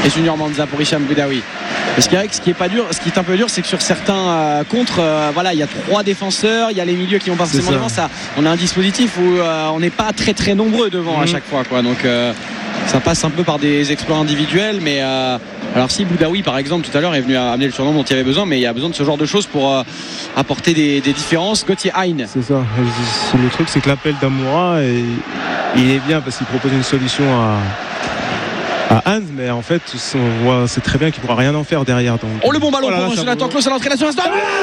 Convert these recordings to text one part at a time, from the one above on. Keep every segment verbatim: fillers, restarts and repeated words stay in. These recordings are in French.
et Junior Manza pour Hicham Boudaoui. Et ce qui est, ce qui est pas dur, ce qui est un peu dur, c'est que sur certains euh, contres, euh, voilà, il y a trois défenseurs, il y a les milieux qui vont pas forcément devant. Ça, on a un dispositif où euh, on n'est pas très très nombreux devant mmh. à chaque fois, quoi. Donc euh, ça passe un peu par des exploits individuels, mais euh, alors si Boudaoui par exemple tout à l'heure est venu amener le surnom dont il y avait besoin, mais il y a besoin de ce genre de choses pour euh, apporter des, des différences. Gauthier Hein. C'est ça. Le truc, c'est que l'appel d'Amoura, et, il est bien parce qu'il propose une solution à à Hans, mais en fait on voit, c'est très bien qu'il ne pourra rien en faire derrière. Donc. Oh, le bon ballon oh pour Jonathan Klaus à l'entrée de la surface.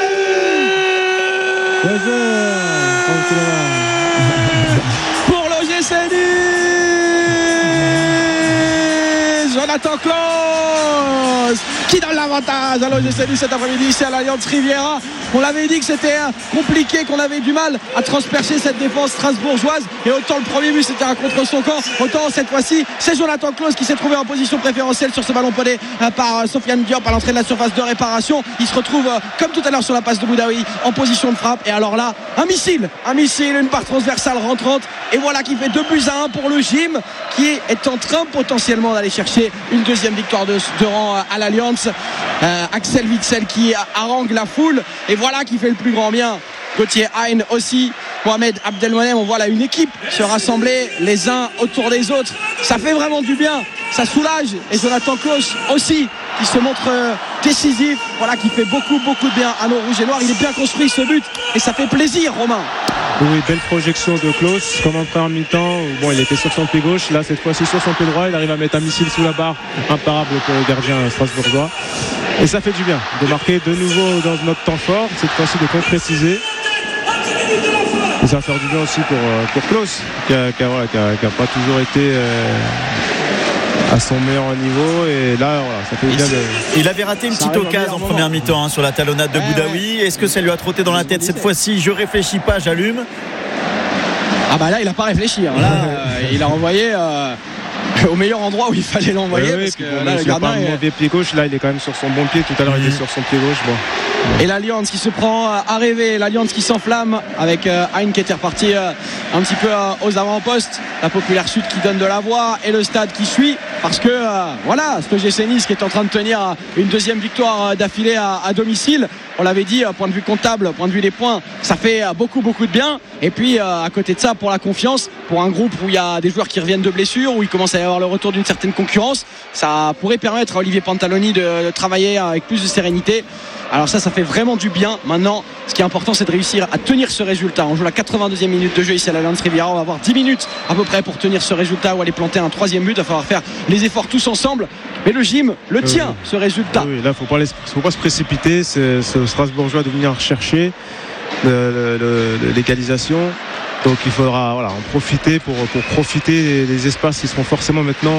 Pour l'O G C Nice, Jonathan Klaus qui donne l'avantage à l'O G C Nice cet après-midi ici à l'Alliance Riviera. On l'avait dit que c'était compliqué, qu'on avait du mal à transpercer cette défense strasbourgeoise, et autant le premier but c'était un contre son camp, autant cette fois-ci c'est Jonathan Klaus qui s'est trouvé en position préférentielle sur ce ballon podé par Sofiane Diop à l'entrée de la surface de réparation. Il se retrouve comme tout à l'heure sur la passe de Boudaoui en position de frappe, et alors là un missile, un missile, une barre transversale rentrante, et voilà qui fait deux buts à un pour le Gym, qui est en train potentiellement d'aller chercher une deuxième victoire de, de rang à l'Alliance. euh, Axel Witsel qui harangue la foule, et voilà qui fait le plus grand bien. Gauthier Hein aussi, Mohamed Abdelmonem, on voit là une équipe se rassembler les uns autour des autres, ça fait vraiment du bien, ça soulage. Et Jonathan Klaus aussi qui se montre décisif, voilà qui fait beaucoup beaucoup de bien à nos rouges et noirs. Il est bien construit ce but et ça fait plaisir, Romain. Oui, belle projection de Klaus comme en première mi-temps. Bon, il était sur son pied gauche, là cette fois-ci sur son pied droit, il arrive à mettre un missile sous la barre, imparable pour le gardien strasbourgeois, et ça fait du bien de marquer de nouveau dans notre temps fort, cette fois-ci de concrétiser. Et ça va faire du bien aussi pour, pour Klaus qui n'a qui a, voilà, qui a, qui a pas toujours été euh, à son meilleur niveau, et là voilà, ça fait bien de... Il avait raté une ça petite occasion en première mi-temps hein, sur la talonnade de ouais, Boudaoui. Est-ce que ça lui a trotté dans la tête cette fois-ci? Je réfléchis pas, j'allume. Ah bah là il a pas réfléchi hein. Là euh, il a envoyé euh, au meilleur endroit où il fallait l'envoyer, ouais, parce que bon, là le gardien est... mauvais pied gauche, là il est quand même sur son bon pied. Tout à l'heure mmh. il est sur son pied gauche. Bon. Et l'Alliance qui se prend à rêver, l'Alliance qui s'enflamme avec euh, Hein qui était reparti euh, un petit peu euh, aux avant-postes, la Populaire Sud qui donne de la voix et le stade qui suit, parce que euh, voilà, ce O G C Nice qui est en train de tenir une deuxième victoire euh, d'affilée à, à domicile. On l'avait dit, euh, point de vue comptable, point de vue des points, ça fait euh, beaucoup beaucoup de bien. Et puis euh, à côté de ça, pour la confiance, pour un groupe où il y a des joueurs qui reviennent de blessures, où il commence à y avoir le retour d'une certaine concurrence, ça pourrait permettre à Olivier Pantaloni de, de travailler avec plus de sérénité. Alors ça, ça fait vraiment du bien. Maintenant, ce qui est important, c'est de réussir à tenir ce résultat. On joue la quatre-vingt-deuxième minute de jeu ici à l'Alliance Riviera. On va avoir dix minutes à peu près pour tenir ce résultat ou aller planter un troisième but. Il va falloir faire les efforts tous ensemble. Mais le Gym le tient, euh, ce résultat. Oui, là, il ne faut, faut pas se précipiter. C'est, c'est au Strasbourgeois de venir chercher le, le, le, l'égalisation. Donc il faudra voilà, en profiter pour, pour profiter des espaces qui seront forcément maintenant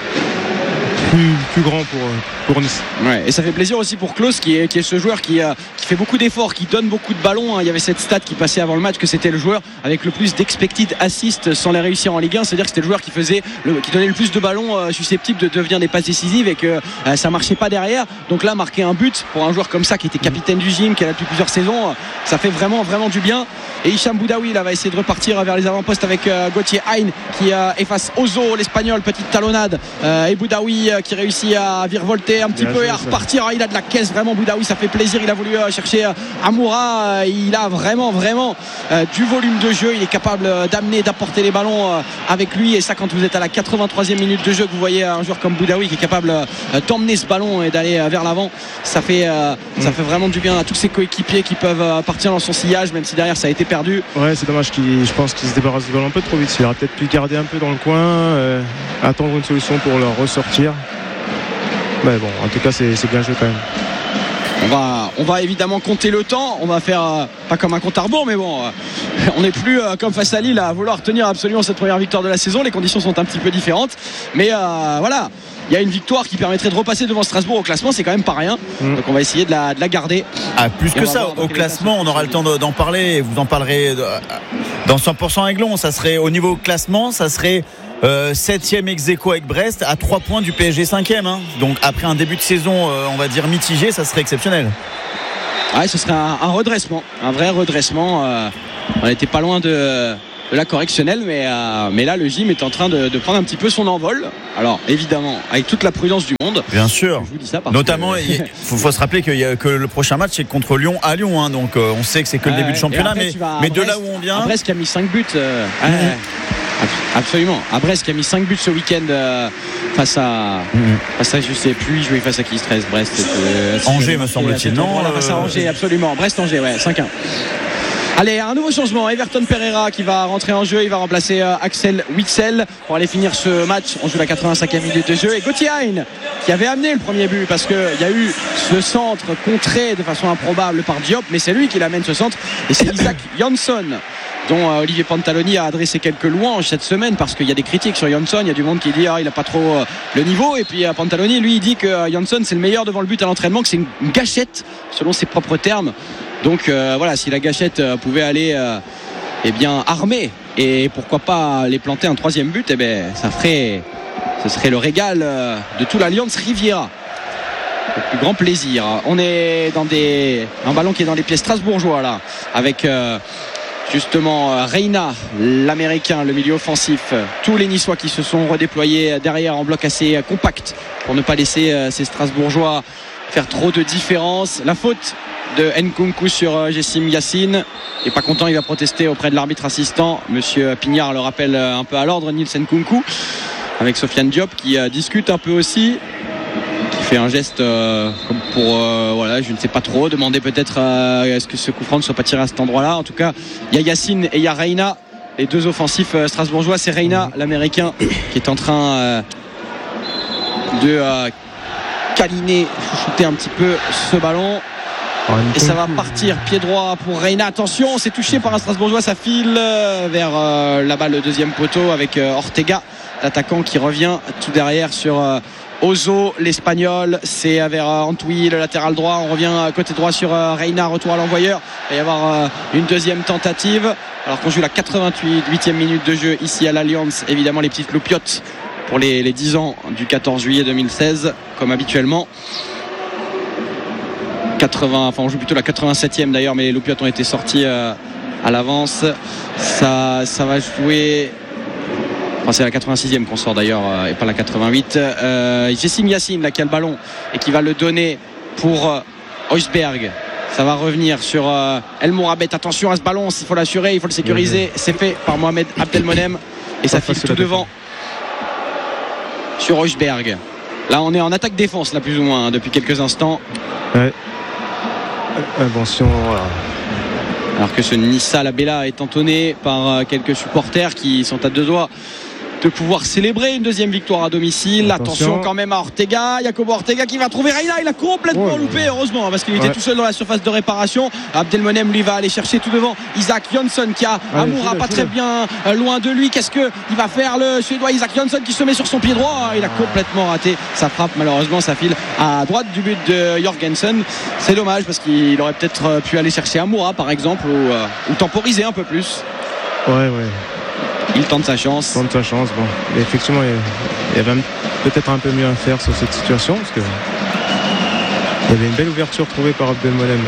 plus, plus grands pour, pour Nice. Ouais, et ça fait plaisir aussi pour Klaus qui est, qui est ce joueur qui, euh, qui fait beaucoup d'efforts, qui donne beaucoup de ballons. Il y avait cette stat qui passait avant le match que c'était le joueur avec le plus d'expected assists sans les réussir en Ligue un. C'est-à-dire que c'était le joueur qui, faisait le, qui donnait le plus de ballons euh, susceptibles de devenir des passes décisives, et que euh, ça marchait pas derrière. Donc là, marquer un but pour un joueur comme ça qui était capitaine du Gym, qui est là depuis plusieurs saisons, euh, ça fait vraiment vraiment du bien. Et Hicham Boudaoui là va essayer de repartir vers les avant-postes avec euh, Gauthier Hein qui euh, efface Ozo, l'Espagnol, petite talonnade, euh, et Boudaoui euh, qui réussit à virevolter un petit bien peu et à repartir. Il a de la caisse vraiment, Boudaoui, ça fait plaisir. Il a voulu euh, chercher euh, Amoura, euh, il a vraiment vraiment euh, du volume de jeu. Il est capable euh, d'amener, d'apporter les ballons euh, avec lui, et ça, quand vous êtes à la quatre-vingt-troisième minute de jeu, que vous voyez un joueur comme Boudaoui qui est capable euh, d'emmener ce ballon et d'aller euh, vers l'avant, ça fait euh, mmh. ça fait vraiment du bien à tous ses coéquipiers qui peuvent euh, partir dans son sillage, même si derrière ça a été perdu. Ouais, c'est dommage qu'il, je pense qu'il se débarrasse du ballon un peu trop vite. Il aurait peut-être pu garder un peu dans le coin, euh, attendre une solution pour le ressortir. Mais bon, en tout cas, c'est, c'est bien joué quand même. On va, on va évidemment compter le temps. On va faire, euh, pas comme un compte à rebours, mais bon, euh, on n'est plus euh, comme face à Lille à vouloir tenir absolument cette première victoire de la saison. Les conditions sont un petit peu différentes. Mais euh, voilà, il y a une victoire qui permettrait de repasser devant Strasbourg au classement, c'est quand même pas rien. Mmh. Donc on va essayer de la, de la garder. Ah, plus que ça, au classement, on aura le temps d'en parler. Vous en parlerez dans cent pour cent Aiglon. Ça serait au niveau classement, ça serait Euh, septième ex-aequo avec Brest, à trois points du P S G cinquième, hein. Donc après un début de saison euh, on va dire mitigé, ça serait exceptionnel. Ouais, ce serait un, un redressement, un vrai redressement. euh, on n'était pas loin de, de la correctionnelle, mais, euh, mais là le gym est en train de, de prendre un petit peu son envol. Alors évidemment avec toute la prudence du monde. Bien sûr. Je vous dis ça parce notamment que... il faut, faut se rappeler que, y a, que le prochain match c'est contre Lyon à Lyon, hein, donc euh, on sait que c'est que le ouais, début de championnat, mais, mais Brest, de là où on vient. Brest qui a mis cinq buts. Euh, mmh. ouais, absolument. À Brest qui a mis cinq buts ce week-end euh, face à mmh. face à je sais plus, il jouait face à qui stress Brest. Euh, Angers me semble-t-il, non voilà, face à Angers, absolument. Brest-Angers, ouais, cinq un. Allez, un nouveau changement. Everton Pereira qui va rentrer en jeu. Il va remplacer euh, Axel Witsel pour aller finir ce match. On joue la quatre-vingt-cinquième minute de jeu. Et Gauthier Hein qui avait amené le premier but parce qu'il y a eu ce centre contré de façon improbable par Diop. Mais c'est lui qui l'amène ce centre. Et c'est Isaac Jansson dont euh, Olivier Pantaloni a adressé quelques louanges cette semaine parce qu'il y a des critiques sur Jansson. Il y a du monde qui dit ah, il n'a pas trop euh, le niveau. Et puis euh, Pantaloni lui il dit que euh, Jansson c'est le meilleur devant le but à l'entraînement, que c'est une, une gâchette selon ses propres termes. Donc euh, voilà, si la gâchette euh, pouvait aller euh, eh bien armée et pourquoi pas les planter un troisième but, eh ben ça ferait, ce serait le régal euh, de tout l'Alliance Riviera. Le plus grand plaisir. On est dans des un ballon qui est dans les pieds strasbourgeois là, avec euh, justement euh, Reina, l'américain, le milieu offensif. Tous les Niçois qui se sont redéployés derrière en bloc assez euh, compact pour ne pas laisser euh, ces Strasbourgeois faire trop de différence. La faute de Nkunku sur Jessim Yacine. Il n'est pas content, il va protester auprès de l'arbitre assistant. Monsieur Pignard le rappelle un peu à l'ordre, Nils Nkunku, avec Sofiane Diop qui euh, discute un peu aussi, qui fait un geste euh, comme pour euh, voilà, je ne sais pas trop, demander peut-être euh, est-ce que ce coup franc ne soit pas tiré à cet endroit là. En tout cas il y a Yacine et il y a Reina, les deux offensifs euh, strasbourgeois. C'est Reina, l'américain, qui est en train euh, de euh, câliner, chouchouter un petit peu ce ballon. Et ça va partir pied droit pour Reina. Attention, c'est touché par un Strasbourgeois, ça file vers euh, là-bas le deuxième poteau avec euh, Ortega, l'attaquant qui revient tout derrière sur euh, Ozo, l'Espagnol. C'est vers euh, Antwi, le latéral droit. On revient côté droit sur euh, Reina, retour à l'envoyeur. Il va y avoir euh, une deuxième tentative alors qu'on joue la quatre-vingt-huitième minute de jeu ici à l'Alliance. Évidemment les petites loupiottes pour les, les dix ans du quatorze juillet deux mille seize comme habituellement. quatre-vingts, enfin on joue plutôt la quatre-vingt-septième d'ailleurs, mais les loupiottes ont été sortis euh, à l'avance. Ça, ça va jouer. Enfin, c'est la quatre-vingt-sixième qu'on sort d'ailleurs euh, et pas la quatre-vingt-huit. Euh, Jessim Yacine là qui a le ballon et qui va le donner pour euh, Heusberg. Ça va revenir sur euh, El Mourabet. Attention à ce ballon, il faut l'assurer, il faut le sécuriser. C'est fait par Mohamed Abdelmonem et ça file tout devant sur Heusberg. Là on est en attaque défense là plus ou moins hein, depuis quelques instants. Ouais. Invention, voilà. Alors que ce Nissa Labella est entonné par quelques supporters qui sont à deux doigts de pouvoir célébrer une deuxième victoire à domicile. Attention, Attention quand même à Ortega, Jacobo Ortega qui va trouver Reina. Il a complètement oh, loupé, heureusement, parce qu'il ouais. était tout seul dans la surface de réparation. Abdelmonem lui va aller chercher tout devant Isaac Jansson qui a ah, Amoura pas très bien euh, loin de lui. Qu'est-ce que il va faire le Suédois Isaac Jansson qui se met sur son pied droit? Il a complètement raté sa frappe, malheureusement ça file à droite du but de Jorgensen. C'est dommage parce qu'il aurait peut-être pu aller chercher Amoura par exemple ou, euh, ou temporiser un peu plus. Ouais ouais. Il tente sa chance. Il tente sa chance, bon. Et effectivement, il y avait peut-être un peu mieux à faire sur cette situation parce que il y avait une belle ouverture trouvée par Abdelmonem.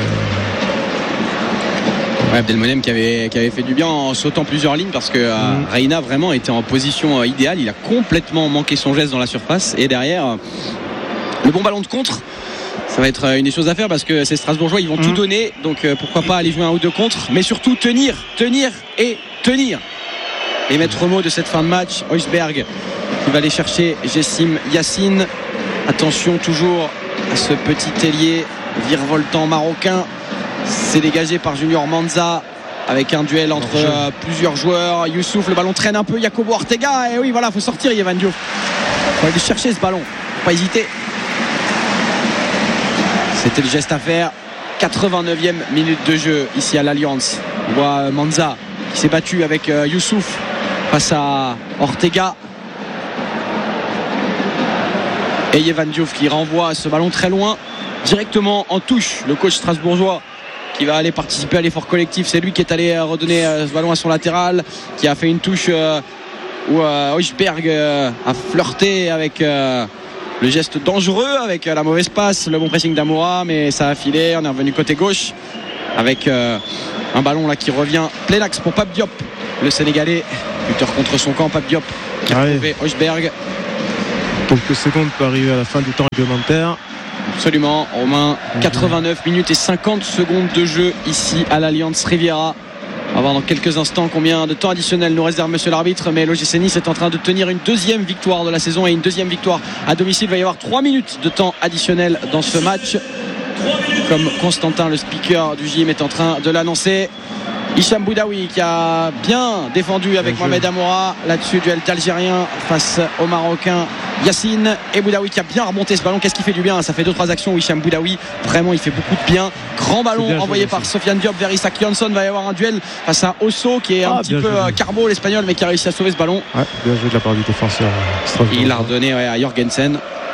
Ouais, Abdelmonem qui avait, qui avait fait du bien en sautant plusieurs lignes parce que mmh. Reina vraiment était en position idéale. Il a complètement manqué son geste dans la surface et derrière le bon ballon de contre. Ça va être une des choses à faire parce que ces Strasbourgeois ils vont mmh. tout donner, donc pourquoi pas aller jouer un ou deux contre, mais surtout tenir, tenir et tenir. Les maîtres mots de cette fin de match, Heusberg qui va aller chercher Jessim Yacine. Attention toujours à ce petit ailier virevoltant marocain. C'est dégagé par Junior Manza avec un duel entre euh, plusieurs joueurs. Youssouf, le ballon traîne un peu. Jacobo Ortega. Et oui, voilà, il faut sortir Yvan Diouf. Il faut aller chercher ce ballon. Faut pas hésiter. C'était le geste à faire. quatre-vingt-neuvième minute de jeu ici à l'Alliance. On voit Manza qui s'est battu avec euh, Youssouf face à Ortega et Yvan Diouf qui renvoie ce ballon très loin directement en touche. Le coach strasbourgeois qui va aller participer à l'effort collectif, c'est lui qui est allé redonner ce ballon à son latéral, qui a fait une touche euh, où euh, Heusberg euh, a flirté avec euh, le geste dangereux, avec euh, la mauvaise passe, le bon pressing d'Amoura, mais ça a filé. On est revenu côté gauche avec euh, un ballon là qui revient plein axe pour Pape Diop le Sénégalais, buteur contre son camp, Pape Diop qui a retrouvé Højbjerg. Quelques secondes pour arriver à la fin du temps réglementaire. Absolument, Romain. quatre-vingt-neuf minutes et cinquante secondes de jeu ici à l'Allianz Riviera. On va voir dans quelques instants combien de temps additionnel nous réserve monsieur l'arbitre, mais l'O G C Nice est en train de tenir une deuxième victoire de la saison et une deuxième victoire à domicile. Il va y avoir trois minutes de temps additionnel dans ce match, comme Constantin, le speaker du gym, est en train de l'annoncer. Hicham Boudaoui qui a bien défendu avec bien Mohamed Amoura là-dessus, duel d'Algérien face au Marocain Yacine, et Boudaoui qui a bien remonté ce ballon. Qu'est-ce qui fait du bien? Ça fait deux trois actions où Hicham Boudaoui vraiment il fait beaucoup de bien. Grand ballon envoyé par Sofiane Diop vers Isaac Johnson. Va y avoir un duel face à Osso qui est un ah, petit peu joué. Carbo l'espagnol, mais qui a réussi à sauver ce ballon. Ouais, bien joué de la part du défenseur. Il l'a redonné ouais, à Jorgensen.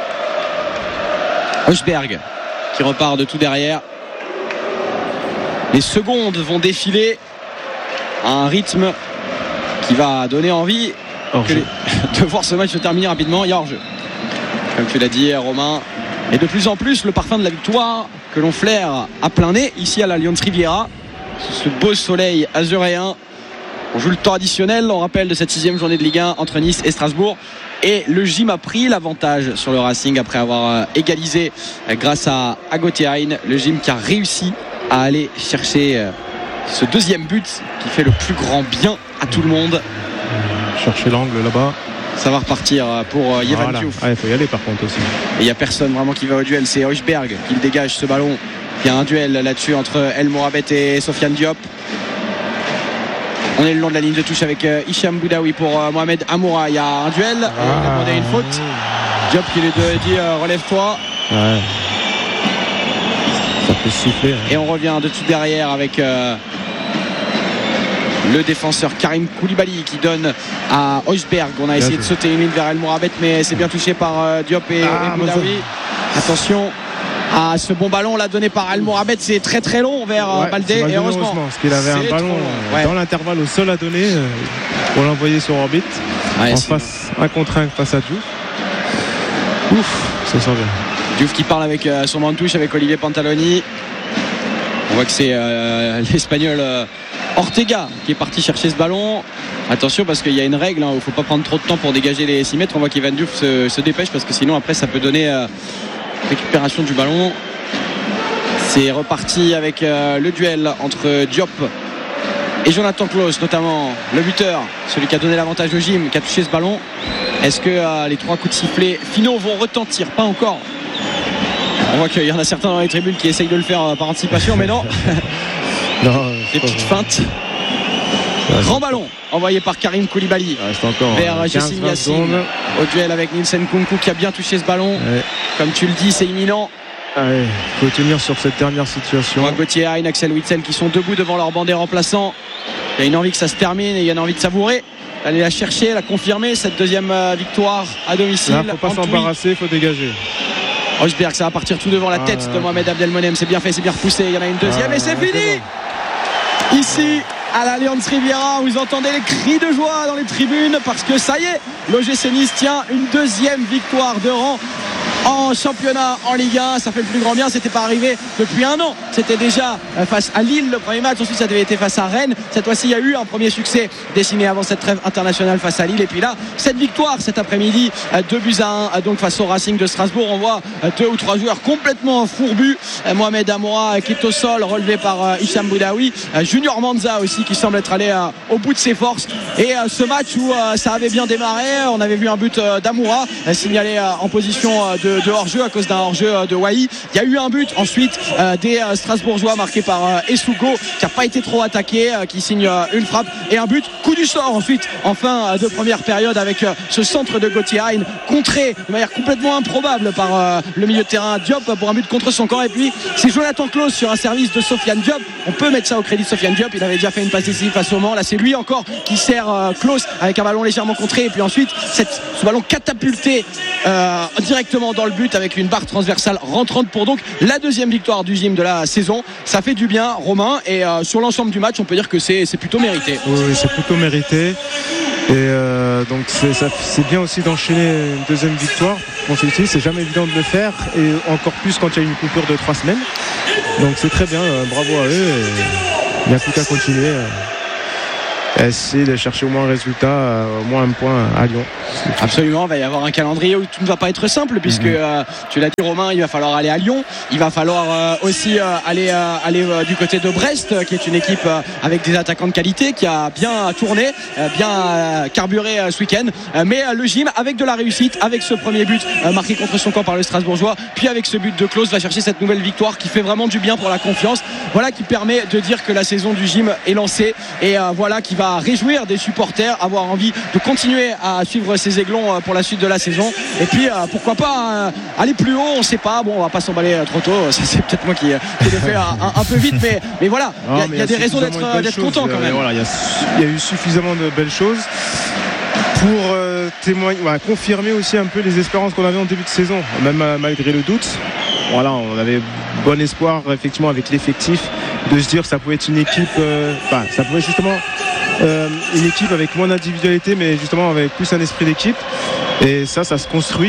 Højbjerg qui repart de tout derrière. Les secondes vont défiler à un rythme qui va donner envie les... de voir ce match se terminer rapidement. Il y a hors-jeu, comme tu l'as dit Romain, et de plus en plus le parfum de la victoire que l'on flaire à plein nez ici à l'Allianz Riviera, ce beau soleil azuréen. On joue le temps additionnel, on rappelle, de cette sixième journée de Ligue un entre Nice et Strasbourg, et le gym a pris l'avantage sur le Racing après avoir égalisé grâce à Gauthier Hein. Le gym qui a réussi à aller chercher ce deuxième but qui fait le plus grand bien à tout le monde. Chercher l'angle là-bas. Ça va repartir pour Yevan voilà. Diouf. Ah, il faut y aller par contre aussi. Et il n'y a personne vraiment qui va au duel. C'est Højbjerg qui dégage ce ballon. Il y a un duel là-dessus entre El Mourabet et Sofiane Diop. On est le long de la ligne de touche avec Hicham Boudaoui pour Mohamed Amoura. Il y a un duel. Ah. Il a demandé une faute. Diop qui lui dit relève-toi. Ouais. Ça peut siffler. Hein. Et on revient de tout derrière avec euh, le défenseur Karim Koulibaly qui donne à Højbjerg. On a bien essayé joué. de sauter une ligne vers El Mourabet, mais c'est bien touché par euh, Diop et, ah, et Boudaoui. Attention à ce bon ballon là donné par El Mourabet, c'est très très long vers ouais, Baldé, et heureusement, heureusement parce qu'il avait un ballon ouais. dans l'intervalle au sol à donner euh, pour l'envoyer sur orbite ouais, en face, un contre un face à Diouf. Ouf, ça sent bien. Diouf qui parle avec euh, son mantouche avec Olivier Pantaloni. On voit que c'est euh, l'Espagnol euh, Ortega qui est parti chercher ce ballon. Attention parce qu'il y a une règle, hein, il ne faut pas prendre trop de temps pour dégager les six mètres. On voit qu'Evan Diouf se, se dépêche parce que sinon après ça peut donner euh, récupération du ballon. C'est reparti avec euh, le duel entre Diop et Jonathan Klaus, notamment le buteur, celui qui a donné l'avantage au gym, qui a touché ce ballon. Est-ce que euh, les trois coups de sifflet finaux vont retentir? Pas encore. On voit qu'il y en a certains dans les tribunes qui essayent de le faire euh, par anticipation, mais non. non des petites feintes. Ouais, grand ballon envoyé par Karim Koulibaly ouais, vers Jessim Yacine au duel avec Nielsen Kunku qui a bien touché ce ballon. Ouais. Comme tu le dis, c'est imminent. Il ouais, faut tenir sur cette dernière situation. On voit Gauthier Hein, Axel Witsel qui sont debout devant leur banc des remplaçants. Il y a une envie que ça se termine et il y a une envie de savourer. Aller la chercher, la confirmer, cette deuxième victoire à domicile. Il ne faut pas s'embarrasser, il faut dégager. Højbjerg, ça va partir tout devant la tête ah, de Mohamed Abdelmonem. C'est bien fait, c'est bien repoussé. Il y en a une deuxième ah, et c'est fini. Bon. Ici à l'Allianz Riviera, vous entendez les cris de joie dans les tribunes parce que ça y est, l'O G C Nice tient une deuxième victoire de rang en championnat, en Ligue un. Ça fait le plus grand bien, c'était pas arrivé depuis un an. C'était déjà face à Lille le premier match, ensuite ça devait être face à Rennes. Cette fois-ci il y a eu un premier succès dessiné avant cette trêve internationale face à Lille, et puis là cette victoire cet après-midi, deux buts à un donc face au Racing de Strasbourg. On voit deux ou trois joueurs complètement fourbus. Mohamed Amoura qui est au sol, relevé par Hicham Boudaoui, Junior Manza aussi qui semble être allé au bout de ses forces. Et ce match où ça avait bien démarré, on avait vu un but d'Amoura signalé en position de de hors-jeu à cause d'un hors-jeu de Wai. Il y a eu un but ensuite euh, des euh, Strasbourgeois marqué par euh, Essougo qui n'a pas été trop attaqué, euh, qui signe euh, une frappe et un but. Coup du sort ensuite en fin euh, de première période avec euh, ce centre de Gauthier Hein contré de manière complètement improbable par euh, le milieu de terrain Diop pour un but contre son camp. Et puis c'est Jonathan Klaus sur un service de Sofiane Diop. On peut mettre ça au crédit de Sofiane Diop, il avait déjà fait une passe décisive face au Mans. Là c'est lui encore qui sert euh, Klaus avec un ballon légèrement contré, et puis ensuite cette, ce ballon catapulté euh, directement dans le but avec une barre transversale rentrante pour donc la deuxième victoire du gym de la saison. Ça fait du bien, Romain, et euh, sur l'ensemble du match on peut dire que c'est, c'est plutôt mérité. Oui, oui, c'est plutôt mérité, et euh, donc c'est, ça, c'est bien aussi d'enchaîner une deuxième victoire. Bon, c'est, c'est jamais évident de le faire, et encore plus quand il y a une coupure de trois semaines, donc c'est très bien, euh, bravo à eux, et il n'y a plus qu'à continuer euh, et essayer de chercher au moins un résultat, euh, au moins un point à Lyon. Absolument, il va y avoir un calendrier où tout ne va pas être simple puisque mm-hmm. euh, tu l'as dit Romain, il va falloir aller à Lyon, il va falloir euh, aussi euh, aller, euh, aller euh, du côté de Brest euh, qui est une équipe euh, avec des attaquants de qualité qui a bien tourné, euh, bien euh, carburé euh, ce week-end, euh, mais euh, le gym avec de la réussite, avec ce premier but euh, marqué contre son camp par le Strasbourgeois, puis avec ce but de Klose, va chercher cette nouvelle victoire qui fait vraiment du bien pour la confiance, voilà qui permet de dire que la saison du gym est lancée et euh, voilà qui va réjouir des supporters, avoir envie de continuer à suivre ces Aiglons euh, pour la suite de la saison et puis euh, pourquoi pas euh, aller plus haut, on sait pas, bon on va pas s'emballer euh, trop tôt, ça c'est peut-être moi qui, qui l'ai fait un, un, un peu vite mais, mais voilà, il y a, y a des raisons d'être, d'être content quand même. Voilà, il y, y a eu suffisamment de belles choses pour euh, témoigner, ouais, confirmer aussi un peu les espérances qu'on avait en début de saison, même euh, malgré le doute. Voilà, on avait bon espoir effectivement avec l'effectif de se dire que ça pouvait être une équipe, euh, enfin, ça pouvait être justement euh, une équipe avec moins d'individualité, mais justement avec plus un esprit d'équipe. Et ça, ça se construit.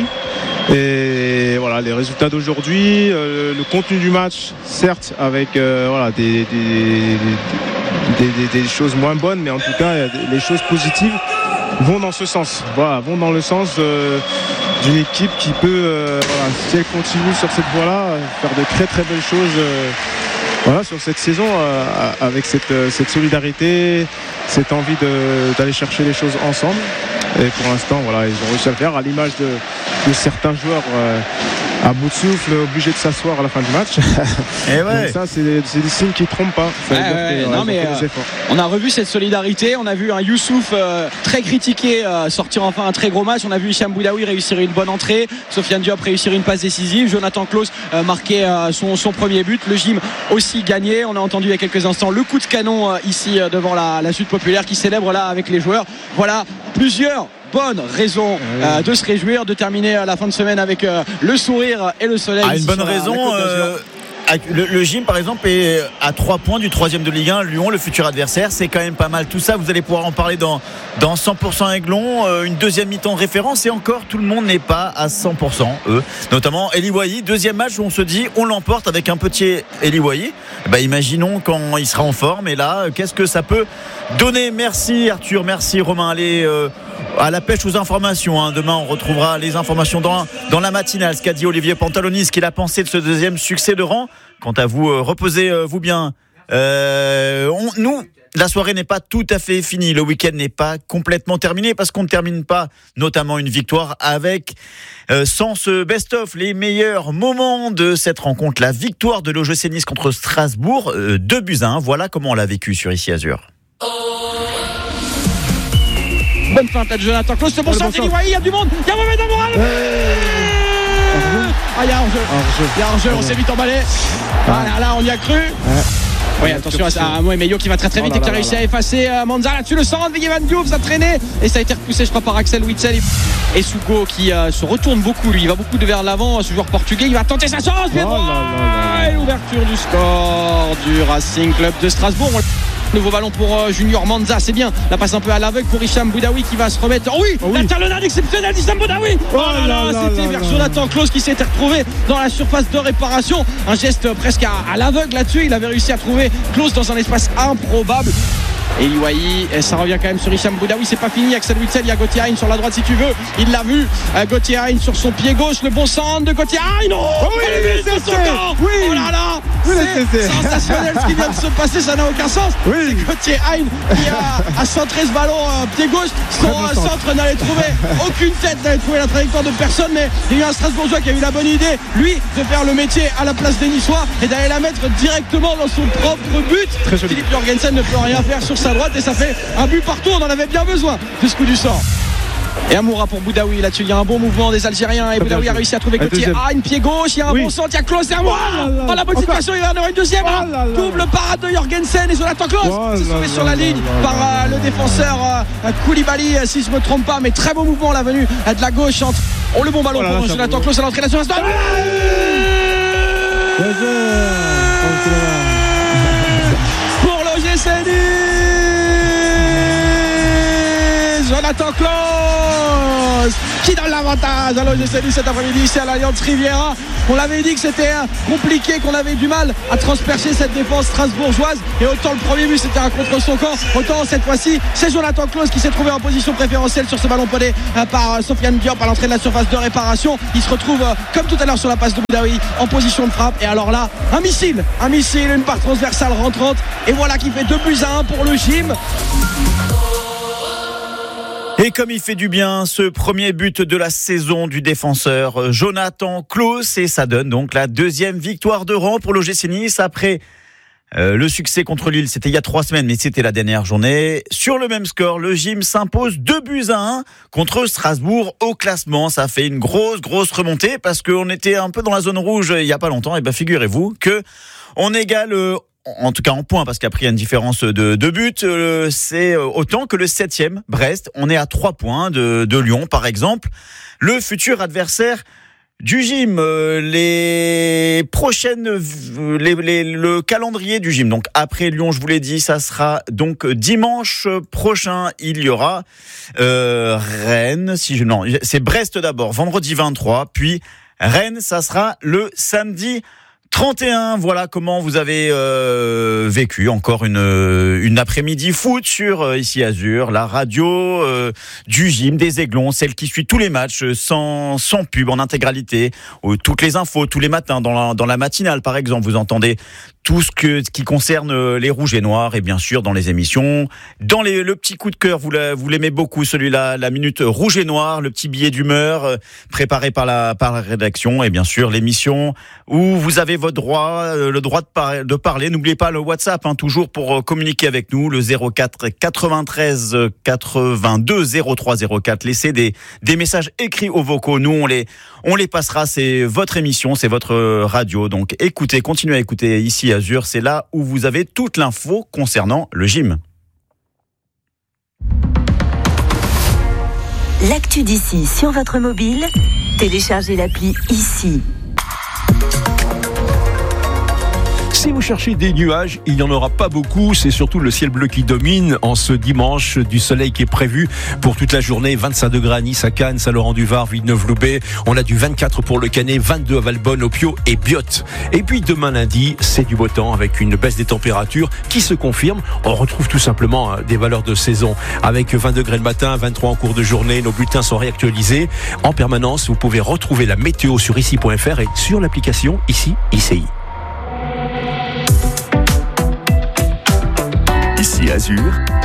Et voilà, les résultats d'aujourd'hui, euh, le contenu du match, certes, avec euh, voilà des des, des, des des choses moins bonnes, mais en tout cas, les choses positives vont dans ce sens. Voilà, vont dans le sens euh, d'une équipe qui peut, euh, voilà, si elle continue sur cette voie-là, faire de très très belles choses. Euh, Voilà, sur cette saison, euh, avec cette, euh, cette solidarité, cette envie de, d'aller chercher les choses ensemble. Et pour l'instant, voilà, ils ont réussi à le faire à l'image de, de certains joueurs euh, à bout de souffle, obligés de s'asseoir à la fin du match. Et ouais. Donc ça, c'est des, c'est des signes qui ne trompent pas. Ça ouais, ouais, que, non, mais euh, on a revu cette solidarité. On a vu un Youssouf euh, très critiqué euh, sortir enfin un très gros match. On a vu Hicham Boudaoui réussir une bonne entrée, Sofiane Diop réussir une passe décisive, Jonathan Klose euh, marquer euh, son, son premier but, le gym aussi gagné. On a entendu il y a quelques instants le coup de canon euh, ici euh, devant la, la Sud Populaire qui célèbre là avec les joueurs. Voilà plusieurs bonne raison euh, de se réjouir, de terminer la fin de semaine avec euh, le sourire et le soleil. Ah, une bonne raison. Euh, le, le gym par exemple est à trois points du troisième de Ligue un, Lyon, le futur adversaire. C'est quand même pas mal tout ça. Vous allez pouvoir en parler dans, dans cent pour cent Aiglon. Euh, une deuxième mi-temps référence et encore tout le monde n'est pas à cent pour cent eux. Notamment Eli Wahi, deuxième match où on se dit on l'emporte avec un petit Eli Wahi. Bah, imaginons quand il sera en forme et là qu'est-ce que ça peut donner. Merci Arthur, merci Romain. Allez euh, à la pêche aux informations, hein. Demain on retrouvera les informations dans, dans la matinale, ce qu'a dit Olivier Pantaloni, ce qu'il a pensé de ce deuxième succès de rang. Quant à vous, euh, reposez-vous bien. euh, on, nous la soirée n'est pas tout à fait finie, le week-end n'est pas complètement terminé parce qu'on ne termine pas notamment une victoire avec euh, sans ce best-of, les meilleurs moments de cette rencontre, la victoire de l'O G C Nice contre Strasbourg, euh, deux buts à un. Voilà comment on l'a vécu sur Ici Azur. Bonne fin de Jonathan Klose, ce bon sens, il y a du monde, il y a Mohamed Amoral. Ah, il y a hors-jeu, il y a hors-jeu, on s'est vite emballé. Voilà, là on y a cru. Oui, attention à ça, Mohamed Meyo qui va très très vite oh là et qui a réussi là, là. à effacer euh, Manza là-dessus, le centre, Vignevan Diouf, ça a traîné et ça a été repoussé je crois par Axel Witsel et Sougo qui euh, se retourne beaucoup, lui il va beaucoup de vers l'avant, ce joueur portugais, il va tenter sa chance, oh là là là. Et l'ouverture du score du Racing Club de Strasbourg. Nouveau ballon pour euh, Junior Manza, c'est bien. La passe un peu à l'aveugle pour Hicham Boudaoui qui va se remettre. Oh oui, oh oui. La talonnade exceptionnelle d'Hicham Boudaoui. Oh, oh là là, là c'était là vers là. Jonathan Klose qui s'était retrouvé dans la surface de réparation. Un geste presque à, à l'aveugle là-dessus. Il avait réussi à trouver Klose dans un espace improbable. Et Liwahi, ça revient quand même sur Hicham Boudaoui, c'est pas fini. Axel Witsel, il y a Gauthier Hein sur la droite si tu veux. Il l'a vu. Gauthier Hein sur son pied gauche, le bon centre de Gauthier Hein. Non, oh oui, oui, son oui. Oh là là, oui, c'est sensationnel ce qui vient de se passer, ça n'a aucun sens. Oui. C'est Gauthier Hein qui a, a centré ce ballon euh, pied gauche. Son euh, centre n'allait trouver aucune tête, n'allait trouver la trajectoire de personne, mais il y a eu un Strasbourgeois qui a eu la bonne idée, lui, de faire le métier à la place des Niçois et d'aller la mettre directement dans son propre but. Philippe Jorgensen ne peut rien faire sur sa droite et ça fait un but partout, on en avait bien besoin de ce coup du sort. Et Amoura pour Boudaoui là-dessus, il y a un bon mouvement des Algériens et Boudaoui a réussi à trouver Gauthier Ah, une pied gauche, il y a un oui. bon centre, il y a Klose et Amoura. Oh, la bonne situation, il va y en avoir une deuxième. Oh, là, là, double parade de Jorgensen et Jonathan Klose oh, c'est sauvé sur la ligne là, par euh, le défenseur euh, Koulibaly, euh, si je ne me trompe pas, mais très beau mouvement la venue euh, de la gauche entre... Oh, le bon ballon oh, là, pour là, Jonathan Klose à l'entrée de la surface. Pour l'O G C Nice, Jonathan Klose qui donne l'avantage à l'O G C Nice cet après-midi ici à l'Alliance Riviera. On l'avait dit que c'était compliqué, qu'on avait du mal à transpercer cette défense strasbourgeoise. Et autant le premier but c'était un contre son camp, autant cette fois-ci c'est Jonathan Clauss qui s'est trouvé en position préférentielle sur ce ballon poney par Sofiane Diop à l'entrée de la surface de réparation. Il se retrouve comme tout à l'heure sur la passe de Boudaoui en position de frappe. Et alors là, un missile, un missile, une part transversale rentrante. Et voilà qui fait deux buts à un pour le gym. Et comme il fait du bien, ce premier but de la saison du défenseur Jonathan Clauss, et ça donne donc la deuxième victoire de rang pour l'O G C Nice après euh, le succès contre Lille. C'était il y a trois semaines, mais c'était la dernière journée. Sur le même score, le gym s'impose deux buts à un contre Strasbourg au classement. Ça fait une grosse, grosse remontée parce qu'on était un peu dans la zone rouge il y a pas longtemps. Et ben figurez-vous que on égale euh, en tout cas en points, parce qu'après il y a une différence de, de but, euh, c'est autant que le septième Brest. On est à trois points de, de Lyon par exemple, le futur adversaire du gym. Euh, les prochaines les, les, le calendrier du gym, donc après Lyon, je vous l'ai dit, ça sera donc dimanche prochain. Il y aura euh, Rennes, si je non c'est Brest d'abord, vendredi vingt-trois, puis Rennes, ça sera le samedi trente et un. Voilà comment vous avez euh, vécu encore une une après-midi foot sur euh, ici Azur, la radio euh, du gym des Aiglons, celle qui suit tous les matchs euh, sans sans pub, en intégralité, euh, toutes les infos tous les matins dans la dans la matinale par exemple, vous entendez tout ce que ce qui concerne les Rouges et Noirs, et bien sûr dans les émissions, dans les le petit coup de cœur, vous la, vous l'aimez beaucoup celui-là, la minute Rouge et Noir, le petit billet d'humeur euh, préparé par la par la rédaction, et bien sûr l'émission où vous avez votre droit euh, le droit de, par, de parler. N'oubliez pas le WhatsApp, hein, toujours pour euh, communiquer avec nous, le zéro quatre quatre-vingt-treize quatre-vingt-deux zéro trois zéro quatre. Laissez des des messages écrits ou vocaux, nous on les on les passera. C'est votre émission, c'est votre radio, donc écoutez, continuez à écouter ici Azur, c'est là où vous avez toute l'info concernant le gym. L'actu d'ici sur votre mobile, téléchargez l'appli ici. Si vous cherchez des nuages, il n'y en aura pas beaucoup. C'est surtout le ciel bleu qui domine en ce dimanche. Du soleil qui est prévu pour toute la journée. vingt-cinq degrés à Nice, à Cannes, Saint-Laurent-du-Var, Villeneuve-Loubet. On a du vingt-quatre pour le Canet, vingt-deux à Valbonne, Opio et Biot. Et puis demain lundi, c'est du beau temps avec une baisse des températures qui se confirme. On retrouve tout simplement des valeurs de saison avec vingt degrés le matin, vingt-trois en cours de journée. Nos bulletins sont réactualisés en permanence. Vous pouvez retrouver la météo sur ici point f r et sur l'application ici I C I. Ici Azur,